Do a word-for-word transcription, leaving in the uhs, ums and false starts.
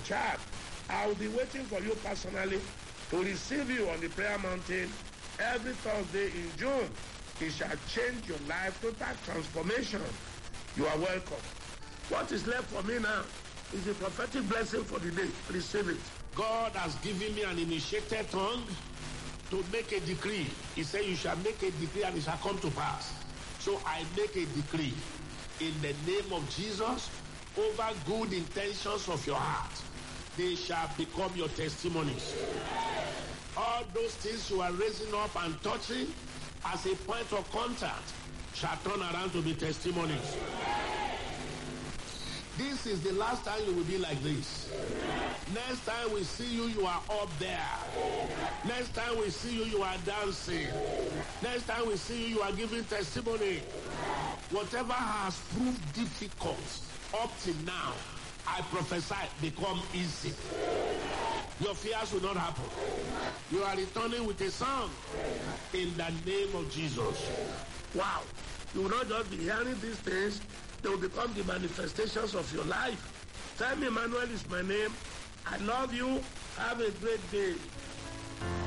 child. I will be waiting for you personally to receive you on the prayer mountain every Thursday in June. It shall change your life, total transformation. You are welcome. What is left for me now is the prophetic blessing for the day. Receive it. God has given me an initiated tongue to make a decree. He said, you shall make a decree and it shall come to pass. So I make a decree in the name of Jesus over good intentions of your heart. They shall become your testimonies. All those things you are raising up and touching as a point of contact shall turn around to be testimonies. This is the last time you will be like this. Next time we see you, you are up there. Next time we see you, you are dancing. Next time we see you, you are giving testimony. Whatever has proved difficult up till now, I prophesy, become easy. Your fears will not happen. You are returning with a song in the name of Jesus. Wow. You will not just be hearing these things, they will become the manifestations of your life. Tell me, Emmanuel is my name. I love you. Have a great day.